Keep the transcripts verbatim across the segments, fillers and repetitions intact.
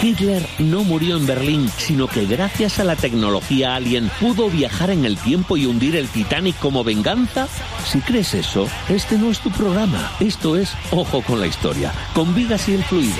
Hitler no murió en Berlín, sino que gracias a la tecnología alien pudo viajar en el tiempo y hundir el Titanic como venganza. Si crees eso, este no es tu programa. Esto es Ojo con la Historia, con Vigas y el Fluido.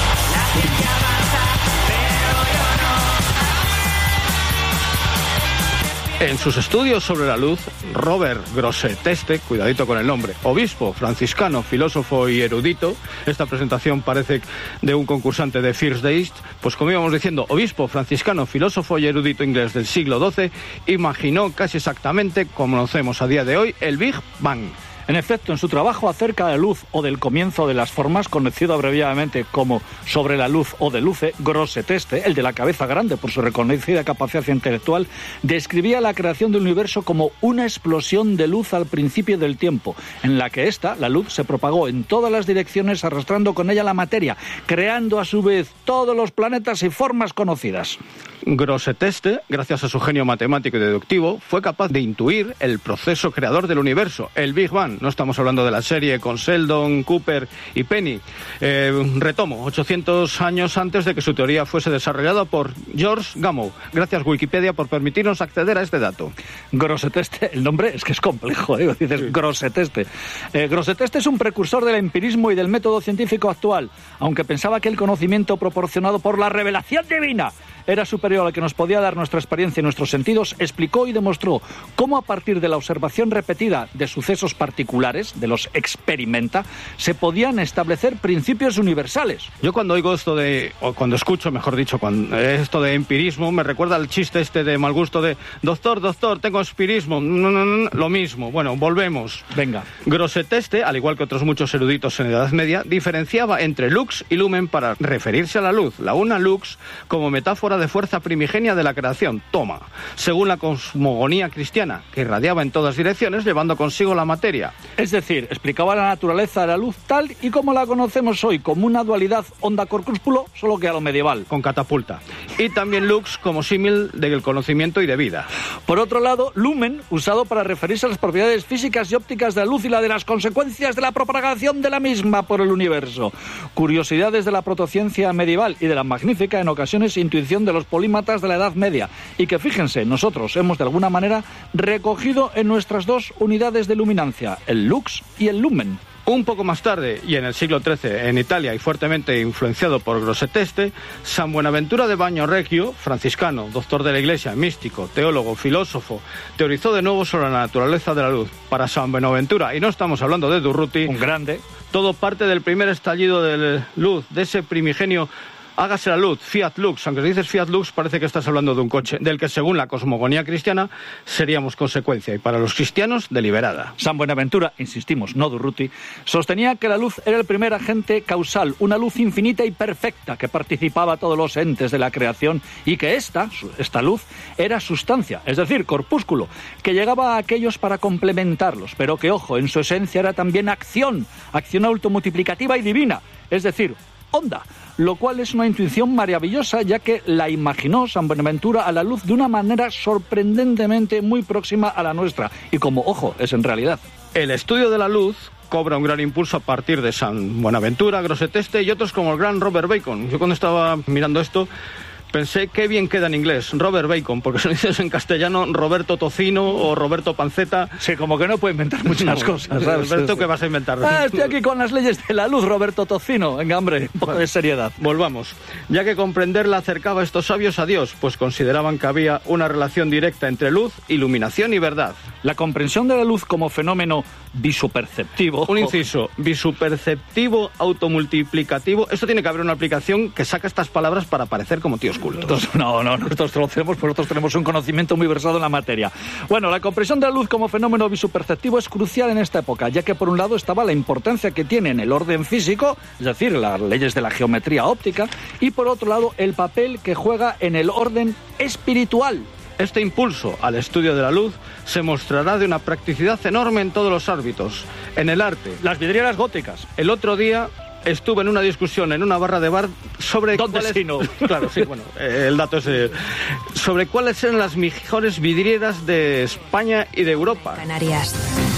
En sus estudios sobre la luz, Robert Grosseteste, cuidadito con el nombre, obispo, franciscano, filósofo y erudito, esta presentación parece de un concursante de First Days, pues como íbamos diciendo, obispo, franciscano, filósofo y erudito inglés del siglo doce, imaginó casi exactamente, como conocemos a día de hoy, el Big Bang. En efecto, en su trabajo acerca de la luz o del comienzo de las formas, conocido abreviadamente como Sobre la luz o de luce, Grosseteste, el de la cabeza grande por su reconocida capacidad intelectual, describía la creación del universo como una explosión de luz al principio del tiempo, en la que ésta, la luz, se propagó en todas las direcciones arrastrando con ella la materia, creando a su vez todos los planetas y formas conocidas. Grosseteste, gracias a su genio matemático y deductivo, fue capaz de intuir el proceso creador del universo, el Big Bang. No estamos hablando de la serie con Sheldon, Cooper y Penny. Eh, retomo, ochocientos años antes de que su teoría fuese desarrollada por George Gamow. Gracias Wikipedia por permitirnos acceder a este dato. Grosseteste, el nombre es que es complejo, ¿eh? Dices sí. Grosseteste. Eh, Grosseteste es un precursor del empirismo y del método científico actual, aunque pensaba que el conocimiento proporcionado por la revelación divina era superior al que nos podía dar nuestra experiencia y nuestros sentidos, explicó y demostró cómo a partir de la observación repetida de sucesos particulares, de los experimenta, se podían establecer principios universales. Yo cuando oigo esto de, o cuando escucho, mejor dicho, cuando, esto de empirismo, me recuerda al chiste este de mal gusto de doctor, doctor, tengo empirismo, no, no, no, lo mismo. Bueno, volvemos. Venga. Grosseteste, al igual que otros muchos eruditos en la Edad Media, diferenciaba entre lux y lumen para referirse a la luz. La una lux como metáfora de fuerza primigenia de la creación, toma, según la cosmogonía cristiana, que irradiaba en todas direcciones, llevando consigo la materia. Es decir, explicaba la naturaleza de la luz tal y como la conocemos hoy, como una dualidad onda-corpúsculo, solo que a lo medieval. Con catapulta. Y también lux como símil del conocimiento y de vida. Por otro lado, lumen, usado para referirse a las propiedades físicas y ópticas de la luz y la de las consecuencias de la propagación de la misma por el universo. Curiosidades de la protociencia medieval y de la magnífica, en ocasiones, intuición de los polímatas de la Edad Media, y que, fíjense, nosotros hemos de alguna manera recogido en nuestras dos unidades de luminancia, el lux y el lumen. Un poco más tarde, y en el siglo trece, en Italia, y fuertemente influenciado por Grosseteste, San Buenaventura de Bagno Reggio, franciscano, doctor de la Iglesia, místico, teólogo, filósofo, teorizó de nuevo sobre la naturaleza de la luz. Para San Buenaventura, y no estamos hablando de Durruti, un grande, todo parte del primer estallido de luz, de ese primigenio hágase la luz, Fiat Lux. Aunque si dices Fiat Lux parece que estás hablando de un coche, del que según la cosmogonía cristiana seríamos consecuencia, y para los cristianos deliberada. San Buenaventura, insistimos, no Durruti, sostenía que la luz era el primer agente causal, una luz infinita y perfecta que participaba a todos los entes de la creación, y que esta, esta luz era sustancia, es decir, corpúsculo, que llegaba a aquellos para complementarlos, pero que, ojo, en su esencia era también acción, acción automultiplicativa y divina, es decir, onda, lo cual es una intuición maravillosa, ya que la imaginó San Buenaventura a la luz de una manera sorprendentemente muy próxima a la nuestra, y como, ojo, es en realidad. El estudio de la luz cobra un gran impulso a partir de San Buenaventura, Grosseteste y otros como el gran Robert Bacon. Yo cuando estaba mirando esto pensé, qué bien queda en inglés, Robert Bacon, porque si lo dices en castellano, Roberto Tocino o Roberto Panceta. Sí, como que no puede inventar muchas no, cosas, ¿sabes? Roberto, ¿qué vas a inventar? Ah, estoy aquí con las leyes de la luz, Roberto Tocino. Venga, hombre, un poco de seriedad. Volvamos. Ya que comprenderla acercaba a estos sabios a Dios, pues consideraban que había una relación directa entre luz, iluminación y verdad. La comprensión de la luz como fenómeno visuperceptivo. Un inciso, visuperceptivo, automultiplicativo. Esto tiene que haber una aplicación que saca estas palabras para parecer como tíos cultos. No, no, nosotros lo hacemos, pues nosotros tenemos un conocimiento muy versado en la materia. Bueno, la comprensión de la luz como fenómeno visuperceptivo es crucial en esta época, ya que por un lado estaba la importancia que tiene en el orden físico, es decir, las leyes de la geometría óptica, y por otro lado el papel que juega en el orden espiritual. Este impulso al estudio de la luz se mostrará de una practicidad enorme en todos los ámbitos. En el arte, las vidrieras góticas. El otro día estuve en una discusión en una barra de bar sobre ¿Dónde cuáles... sí no? Claro, sí, bueno, eh, el dato es eh, sobre cuáles eran las mejores vidrieras de España y de Europa. Canarias.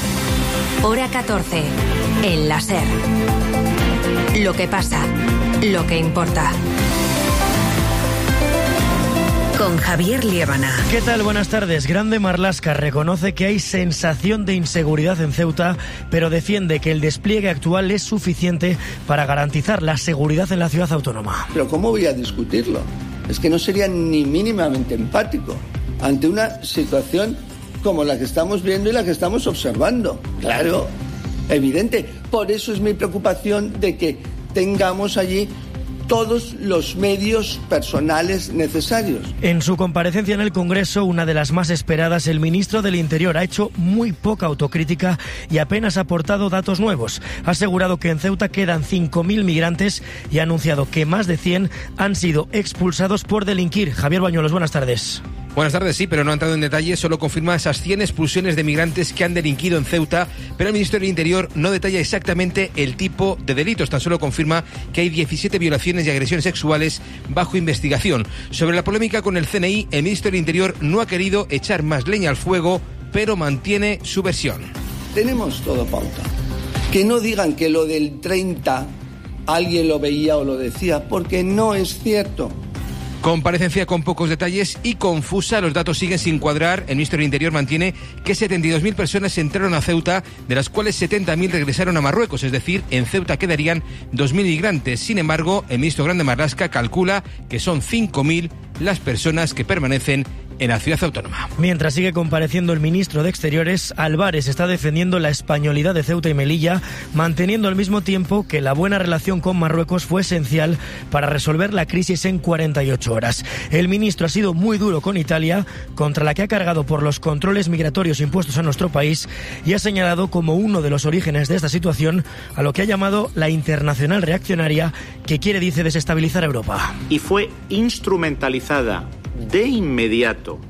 Hora catorce. En la SER. Lo que pasa, lo que importa. con Javier Liébana. ¿Qué tal? Buenas tardes. Grande Marlaska reconoce que hay sensación de inseguridad en Ceuta, pero defiende que el despliegue actual es suficiente para garantizar la seguridad en la ciudad autónoma. Pero ¿cómo voy a discutirlo? Es que no sería ni mínimamente empático ante una situación como la que estamos viendo y la que estamos observando. Claro, evidente. Por eso es mi preocupación de que tengamos allí todos los medios personales necesarios. En su comparecencia en el Congreso, una de las más esperadas, el ministro del Interior ha hecho muy poca autocrítica y apenas ha aportado datos nuevos. Ha asegurado que en Ceuta quedan cinco mil migrantes y ha anunciado que más de cien han sido expulsados por delinquir. Javier Bañuelos, buenas tardes. Buenas tardes, sí, pero no ha entrado en detalle, solo confirma esas cien expulsiones de migrantes que han delinquido en Ceuta, pero el Ministerio del Interior no detalla exactamente el tipo de delitos, tan solo confirma que hay diecisiete violaciones y agresiones sexuales bajo investigación. Sobre la polémica con el C N I, el Ministerio del Interior no ha querido echar más leña al fuego, pero mantiene su versión. Tenemos todo pauta. Que no digan que lo del treinta alguien lo veía o lo decía, porque no es cierto. Comparecencia con pocos detalles y confusa, los datos siguen sin cuadrar. El Ministerio del Interior mantiene que setenta y dos mil personas entraron a Ceuta, de las cuales setenta mil regresaron a Marruecos, es decir, en Ceuta quedarían dos mil migrantes. Sin embargo, el ministro Grande Marlaska calcula que son cinco mil las personas que permanecen en la ciudad autónoma. Mientras sigue compareciendo el ministro de Exteriores, Álvarez está defendiendo la españolidad de Ceuta y Melilla, manteniendo al mismo tiempo que la buena relación con Marruecos fue esencial para resolver la crisis en cuarenta y ocho horas. El ministro ha sido muy duro con Italia, contra la que ha cargado por los controles migratorios impuestos a nuestro país, y ha señalado como uno de los orígenes de esta situación a lo que ha llamado la internacional reaccionaria, que quiere, dice, desestabilizar Europa. Y fue instrumentalizada de inmediato,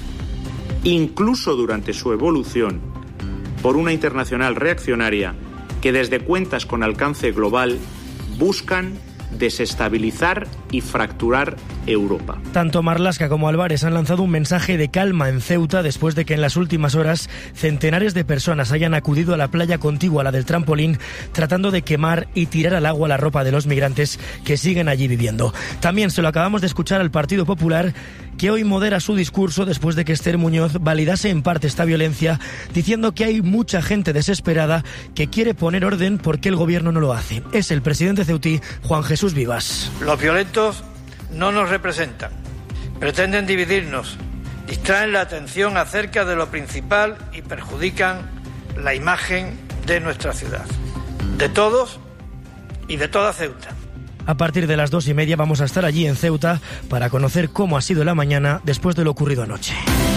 incluso durante su evolución, por una internacional reaccionaria que desde cuentas con alcance global buscan desestabilizar y fracturar Europa. Tanto Marlaska como Álvarez han lanzado un mensaje de calma en Ceuta después de que en las últimas horas centenares de personas hayan acudido a la playa contigua a la del trampolín, tratando de quemar y tirar al agua la ropa de los migrantes que siguen allí viviendo. También se lo acabamos de escuchar al Partido Popular, que hoy modera su discurso después de que Esther Muñoz validase en parte esta violencia, diciendo que hay mucha gente desesperada que quiere poner orden porque el gobierno no lo hace. Es el presidente ceutí, Juan Jesús Vivas. Los violentos no nos representan, pretenden dividirnos, distraen la atención acerca de lo principal y perjudican la imagen de nuestra ciudad, de todos y de toda Ceuta. A partir de las dos y media vamos a estar allí en Ceuta para conocer cómo ha sido la mañana después de lo ocurrido anoche.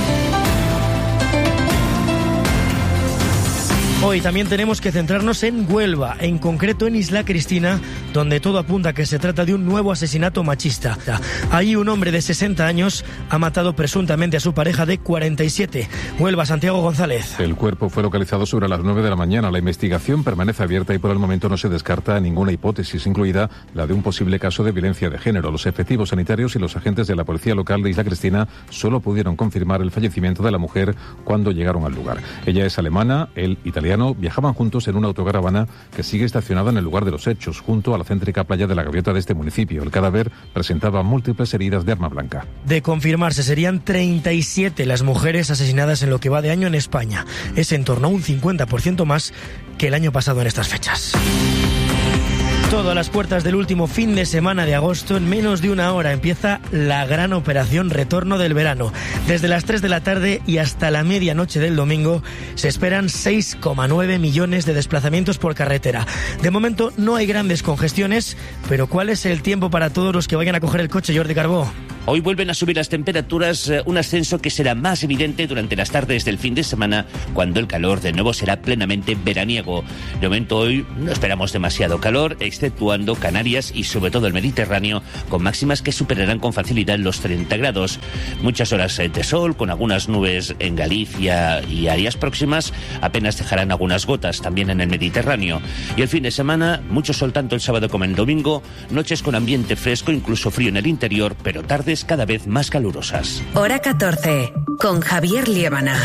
Hoy también tenemos que centrarnos en Huelva, en concreto en Isla Cristina, donde todo apunta a que se trata de un nuevo asesinato machista. Allí un hombre de sesenta años ha matado presuntamente a su pareja de cuarenta y siete. Huelva, Santiago González. El cuerpo fue localizado sobre las nueve de la mañana. La investigación permanece abierta y por el momento no se descarta ninguna hipótesis, incluida la de un posible caso de violencia de género. Los efectivos sanitarios y los agentes de la policía local de Isla Cristina solo pudieron confirmar el fallecimiento de la mujer cuando llegaron al lugar. Ella es alemana, él italiano. Viajaban juntos en una autocaravana que sigue estacionada en el lugar de los hechos, junto a la céntrica playa de la Gaviota de este municipio. El cadáver presentaba múltiples heridas de arma blanca. De confirmarse, serían treinta y siete las mujeres asesinadas en lo que va de año en España. Es en torno a un cincuenta por ciento más que el año pasado en estas fechas. Todo a las puertas del último fin de semana de agosto. En menos de una hora empieza la gran operación Retorno del Verano. Desde las tres de la tarde y hasta la medianoche del domingo se esperan seis coma nueve millones de desplazamientos por carretera. De momento no hay grandes congestiones, pero ¿cuál es el tiempo para todos los que vayan a coger el coche, Jordi Carbó? Hoy vuelven a subir las temperaturas, un ascenso que será más evidente durante las tardes del fin de semana, cuando el calor de nuevo será plenamente veraniego. De momento hoy no esperamos demasiado calor, exceptuando Canarias y sobre todo el Mediterráneo, con máximas que superarán con facilidad los treinta grados. Muchas horas de sol, con algunas nubes en Galicia y áreas próximas, apenas dejarán algunas gotas también en el Mediterráneo. Y el fin de semana, mucho sol tanto el sábado como el domingo, noches con ambiente fresco, incluso frío en el interior, pero tardes cada vez más calurosas. Hora catorce, con Javier Liébana.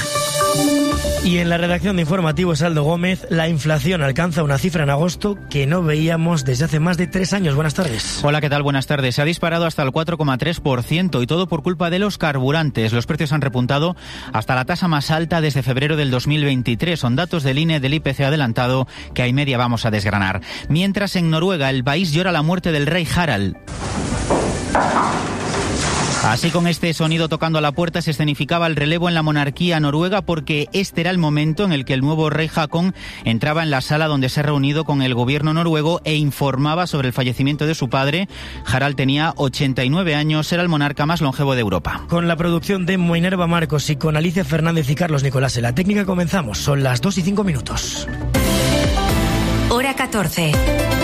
Y en la redacción de Informativos, Aldo Gómez, la inflación alcanza una cifra en agosto que no veíamos desde hace más de tres años. Buenas tardes. Hola, ¿qué tal? Buenas tardes. Se ha disparado hasta el cuatro coma tres por ciento y todo por culpa de los carburantes. Los precios han repuntado hasta la tasa más alta desde febrero del dos mil veintitrés. Son datos del I N E del I P C adelantado que a y media vamos a desgranar. Mientras en Noruega el país llora la muerte del rey Harald. Así, con este sonido tocando a la puerta, se escenificaba el relevo en la monarquía noruega, porque este era el momento en el que el nuevo rey Haakon entraba en la sala donde se ha reunido con el gobierno noruego e informaba sobre el fallecimiento de su padre. Harald tenía ochenta y nueve años, era el monarca más longevo de Europa. Con la producción de Minerva Marcos y con Alicia Fernández y Carlos Nicolás en la técnica comenzamos. Son las dos y cinco minutos. Hora catorce.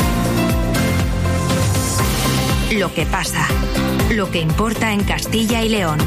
Lo que pasa. Lo que importa en Castilla y León.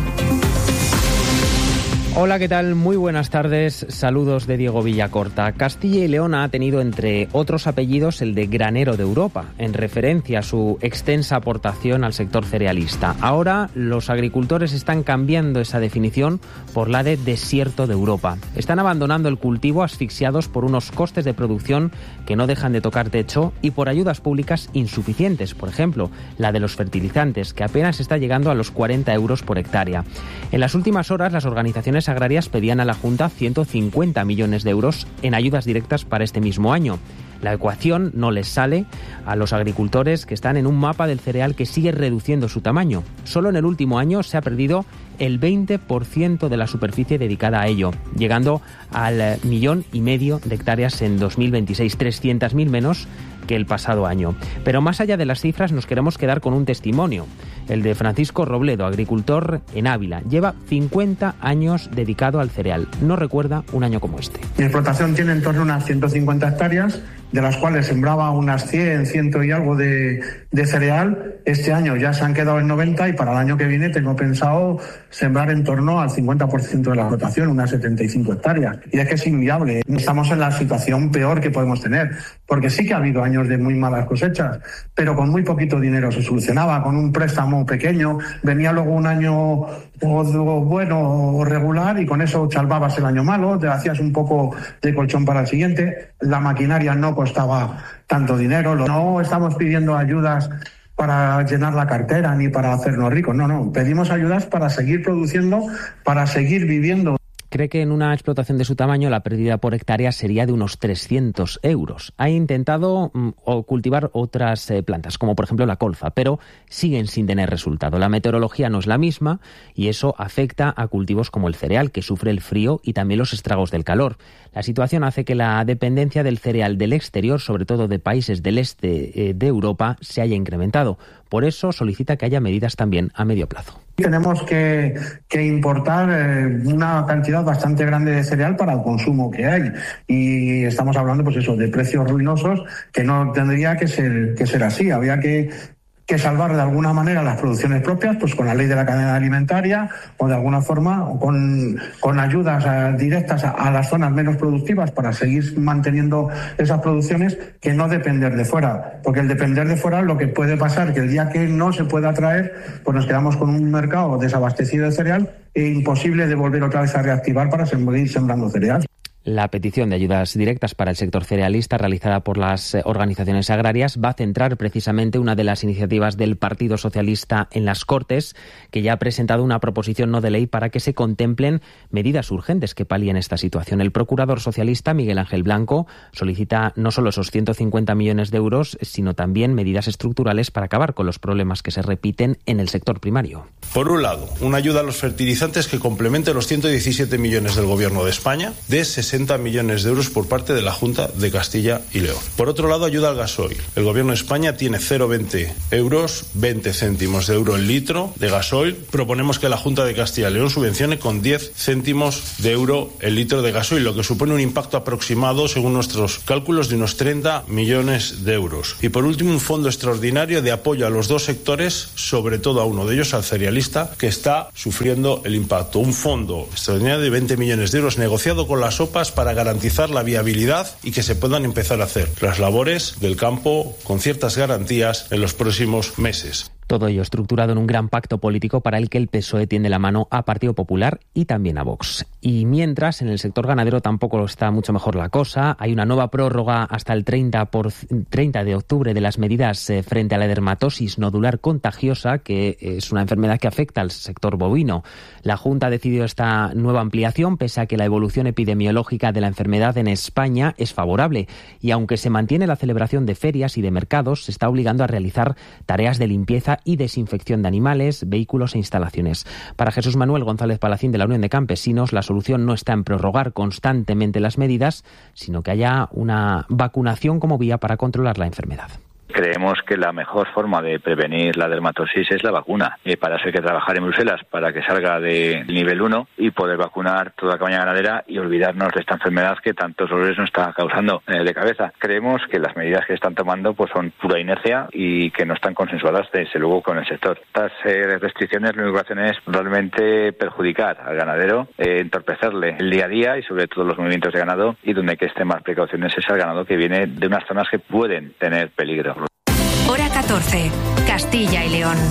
Hola, ¿qué tal? Muy buenas tardes. Saludos de Diego Villacorta. Castilla y León ha tenido, entre otros apellidos, el de granero de Europa, en referencia a su extensa aportación al sector cerealista. Ahora, los agricultores están cambiando esa definición por la de desierto de Europa. Están abandonando el cultivo asfixiados por unos costes de producción que no dejan de tocar techo y por ayudas públicas insuficientes. Por ejemplo, la de los fertilizantes, que apenas está llegando a los cuarenta euros por hectárea. En las últimas horas, las organizaciones agrarias pedían a la Junta ciento cincuenta millones de euros en ayudas directas para este mismo año. La ecuación no les sale a los agricultores, que están en un mapa del cereal que sigue reduciendo su tamaño. Solo en el último año se ha perdido el veinte por ciento de la superficie dedicada a ello, llegando al millón y medio de hectáreas en dos mil veintiséis, trescientas mil menos que el pasado año. Pero más allá de las cifras, nos queremos quedar con un testimonio, el de Francisco Robledo, agricultor en Ávila. Lleva cincuenta años dedicado al cereal. No recuerda un año como este. Mi explotación tiene en torno a unas ciento cincuenta hectáreas, de las cuales sembraba unas cien, ciento y algo de, de cereal. Este año ya se han quedado en noventa y para el año que viene tengo pensado sembrar en torno al cincuenta por ciento de la explotación, unas setenta y cinco hectáreas. Y es que es inviable. Estamos en la situación peor que podemos tener, porque sí que ha habido años de muy malas cosechas, pero con muy poquito dinero se solucionaba, con un préstamo pequeño. Venía luego un año o bueno o regular y con eso salvabas el año malo, te hacías un poco de colchón para el siguiente. La maquinaria no costaba tanto dinero. No estamos pidiendo ayudas para llenar la cartera ni para hacernos ricos. No, no. Pedimos ayudas para seguir produciendo, para seguir viviendo. Cree que en una explotación de su tamaño la pérdida por hectárea sería de unos trescientos euros. Ha intentado mm, cultivar otras eh, plantas, como por ejemplo la colza, pero siguen sin tener resultado. La meteorología no es la misma y eso afecta a cultivos como el cereal, que sufre el frío y también los estragos del calor. La situación hace que la dependencia del cereal del exterior, sobre todo de países del este eh, de Europa, se haya incrementado. Por eso solicita que haya medidas también a medio plazo. Tenemos que, que importar eh, una cantidad bastante grande de cereal para el consumo que hay. Y estamos hablando, pues eso, de precios ruinosos que no tendría que ser, que ser así. Habría que... que salvar de alguna manera las producciones propias, pues con la ley de la cadena alimentaria o de alguna forma con, con ayudas a, directas a, a las zonas menos productivas para seguir manteniendo esas producciones, que no depender de fuera. Porque el depender de fuera, lo que puede pasar que el día que no se pueda traer, pues nos quedamos con un mercado desabastecido de cereal e imposible de volver otra vez a reactivar para seguir sembrando cereal. La petición de ayudas directas para el sector cerealista realizada por las organizaciones agrarias va a centrar precisamente una de las iniciativas del Partido Socialista en las Cortes, que ya ha presentado una proposición no de ley para que se contemplen medidas urgentes que palien esta situación. El procurador socialista Miguel Ángel Blanco solicita no solo esos ciento cincuenta millones de euros, sino también medidas estructurales para acabar con los problemas que se repiten en el sector primario. Por un lado, una ayuda a los fertilizantes que complemente los ciento diecisiete millones del Gobierno de España, de sesenta millones de euros por parte de la Junta de Castilla y León. Por otro lado, ayuda al gasoil. El Gobierno de España tiene cero coma veinte euros, veinte céntimos de euro el litro de gasoil. Proponemos que la Junta de Castilla y León subvencione con diez céntimos de euro el litro de gasoil, lo que supone un impacto aproximado, según nuestros cálculos, de unos treinta millones de euros. Y por último, un fondo extraordinario de apoyo a los dos sectores, sobre todo a uno de ellos, al cerealista, que está sufriendo el impacto. Un fondo extraordinario de veinte millones de euros negociado con las O P As para garantizar la viabilidad y que se puedan empezar a hacer las labores del campo con ciertas garantías en los próximos meses. Todo ello estructurado en un gran pacto político para el que el P S O E tiende la mano a Partido Popular y también a Vox. Y mientras, en el sector ganadero tampoco está mucho mejor la cosa. Hay una nueva prórroga hasta el treinta, por, treinta de octubre de las medidas eh, frente a la dermatosis nodular contagiosa, que es una enfermedad que afecta al sector bovino. La Junta ha decidido esta nueva ampliación, pese a que la evolución epidemiológica de la enfermedad en España es favorable. Y aunque se mantiene la celebración de ferias y de mercados, se está obligando a realizar tareas de limpieza y desinfección de animales, vehículos e instalaciones. Para Jesús Manuel González Palacín de la Unión de Campesinos, la solución no está en prorrogar constantemente las medidas, sino que haya una vacunación como vía para controlar la enfermedad. Creemos que la mejor forma de prevenir la dermatosis es la vacuna. Eh, para eso hay que trabajar en Bruselas para que salga de nivel uno y poder vacunar toda la cabaña ganadera y olvidarnos de esta enfermedad que tantos dolores nos está causando eh, de cabeza. Creemos que las medidas que están tomando pues son pura inercia y que no están consensuadas desde luego con el sector. Estas eh, restricciones lo único que hacen es realmente perjudicar al ganadero, eh, entorpecerle el día a día y sobre todo los movimientos de ganado, y donde hay que estar más precauciones es al ganado que viene de unas zonas que pueden tener peligro. Hora catorce, Castilla y León.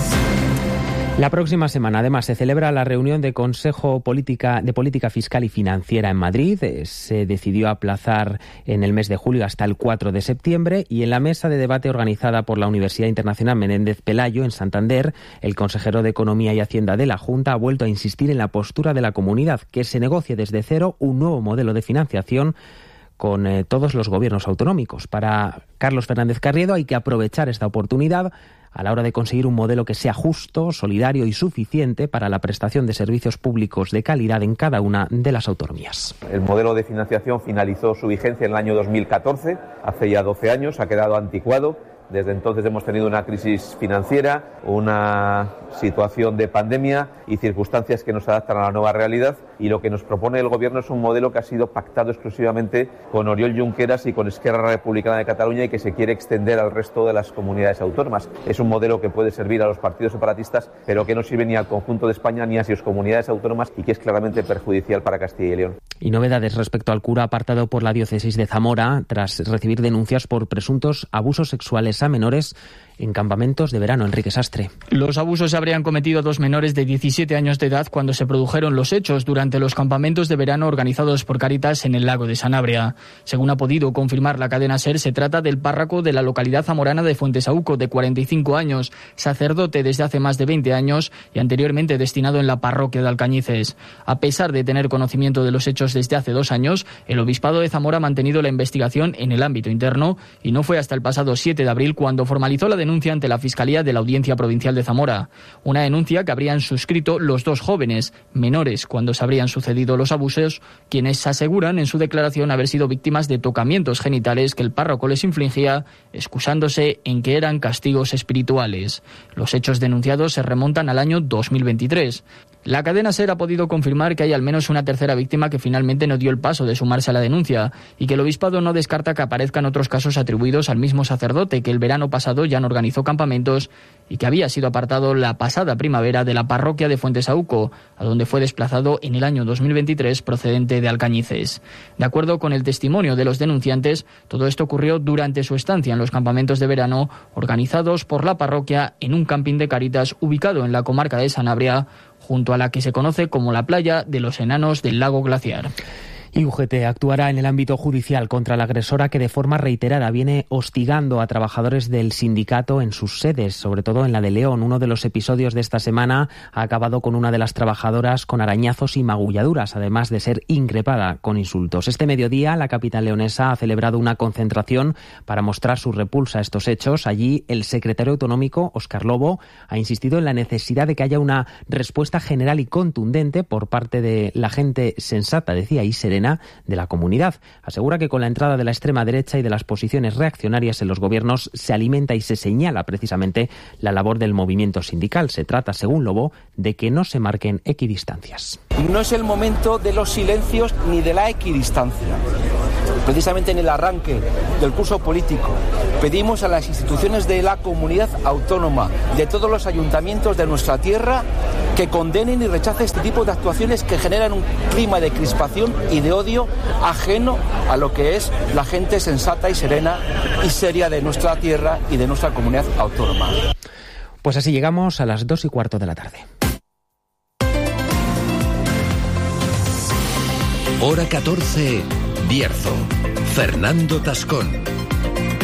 La próxima semana, además, se celebra la reunión de Consejo Política, de Política Fiscal y Financiera en Madrid. Se decidió aplazar en el mes de julio hasta el cuatro de septiembre, y en la mesa de debate organizada por la Universidad Internacional Menéndez Pelayo en Santander, el consejero de Economía y Hacienda de la Junta ha vuelto a insistir en la postura de la comunidad, que se negocie desde cero un nuevo modelo de financiación con eh, todos los gobiernos autonómicos. Para Carlos Fernández Carriedo hay que aprovechar esta oportunidad a la hora de conseguir un modelo que sea justo, solidario y suficiente para la prestación de servicios públicos de calidad en cada una de las autonomías. El modelo de financiación finalizó su vigencia en el año dos mil catorce, hace ya doce años, ha quedado anticuado. Desde entonces hemos tenido una crisis financiera, una situación de pandemia y circunstancias que nos adaptan a la nueva realidad, y lo que nos propone el Gobierno es un modelo que ha sido pactado exclusivamente con Oriol Junqueras y con Esquerra Republicana de Cataluña y que se quiere extender al resto de las comunidades autónomas. Es un modelo que puede servir a los partidos separatistas, pero que no sirve ni al conjunto de España ni a sus comunidades autónomas, y que es claramente perjudicial para Castilla y León. Y novedades respecto al cura apartado por la diócesis de Zamora tras recibir denuncias por presuntos abusos sexuales a menores en campamentos de verano. Enrique Sastre. Los abusos se habrían cometido dos menores de diecisiete años de edad cuando se produjeron los hechos durante los campamentos de verano organizados por Cáritas en el lago de Sanabria. Según ha podido confirmar la cadena SER, se trata del párroco de la localidad zamorana de Fuentesauco, de cuarenta y cinco años, sacerdote desde hace más de veinte años y anteriormente destinado en la parroquia de Alcañices. A pesar de tener conocimiento de los hechos desde hace dos años, el Obispado de Zamora ha mantenido la investigación en el ámbito interno, y no fue hasta el pasado siete de abril cuando formalizó la denuncia ante la Fiscalía de la Audiencia Provincial de Zamora. Una denuncia que habrían suscrito los dos jóvenes, menores cuando se habrían sucedido los abusos, quienes aseguran en su declaración haber sido víctimas de tocamientos genitales que el párroco les infligía, excusándose en que eran castigos espirituales. Los hechos denunciados se remontan al año dos mil veintitrés. La cadena SER ha podido confirmar que hay al menos una tercera víctima que finalmente no dio el paso de sumarse a la denuncia, y que el Obispado no descarta que aparezcan otros casos atribuidos al mismo sacerdote que el verano pasado ya no organizó campamentos y que había sido apartado la pasada primavera de la parroquia de Fuentesauco, a donde fue desplazado en el año dos mil veintitrés procedente de Alcañices. De acuerdo con el testimonio de los denunciantes, todo esto ocurrió durante su estancia en los campamentos de verano organizados por la parroquia en un camping de Cáritas ubicado en la comarca de Sanabria, junto a la que se conoce como la playa de los enanos del lago Glaciar. Y U G T actuará en el ámbito judicial contra la agresora que de forma reiterada viene hostigando a trabajadores del sindicato en sus sedes, sobre todo en la de León. Uno de los episodios de esta semana ha acabado con una de las trabajadoras con arañazos y magulladuras, además de ser increpada con insultos. Este mediodía, la capital leonesa ha celebrado una concentración para mostrar su repulsa a estos hechos. Allí, el secretario autonómico, Óscar Lobo, ha insistido en la necesidad de que haya una respuesta general y contundente por parte de la gente sensata, decía, y serena de la comunidad. Asegura que con la entrada de la extrema derecha y de las posiciones reaccionarias en los gobiernos se alimenta y se señala precisamente la labor del movimiento sindical. Se trata, según Lobo, de que no se marquen equidistancias. No es el momento de los silencios ni de la equidistancia. Precisamente en el arranque del curso político pedimos a las instituciones de la comunidad autónoma, de todos los ayuntamientos de nuestra tierra, que condenen y rechacen este tipo de actuaciones que generan un clima de crispación y de odio ajeno a lo que es la gente sensata y serena y seria de nuestra tierra y de nuestra comunidad autónoma. Pues así llegamos a las dos y cuarto de la tarde. Hora catorce, Bierzo. Fernando Tascón.